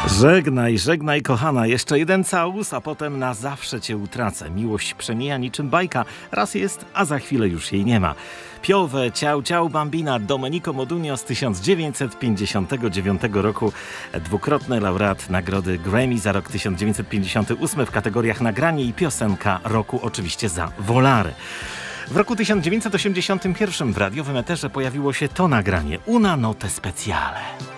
Żegnaj, żegnaj kochana, jeszcze jeden całus, a potem na zawsze cię utracę. Miłość przemija niczym bajka, raz jest, a za chwilę już jej nie ma. Piove, ciao ciao bambina, Domenico Modugno z 1959 roku, dwukrotny laureat nagrody Grammy za rok 1958 w kategoriach nagranie i piosenka roku, oczywiście za Volare. W roku 1981 w radiowym eterze pojawiło się to nagranie Una notte speciale.